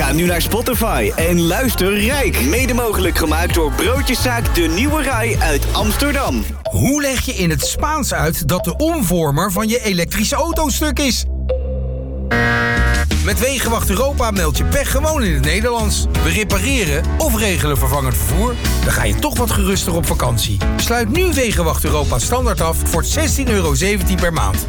Ga nu naar Spotify en luister Rijk. Mede mogelijk gemaakt door Broodjeszaak De Nieuwe Rij uit Amsterdam. Hoe leg je in het Spaans uit dat de omvormer van je elektrische auto stuk is? Met Wegenwacht Europa meld je pech gewoon in het Nederlands. We repareren of regelen vervangend vervoer. Dan ga je toch wat geruster op vakantie. Sluit nu Wegenwacht Europa standaard af voor €16,17 per maand.